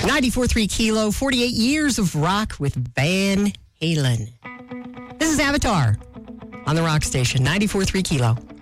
94.3 Kilo, 48 years of rock with Van Halen. This is Avatar on the Rock Station, 94.3 Kilo.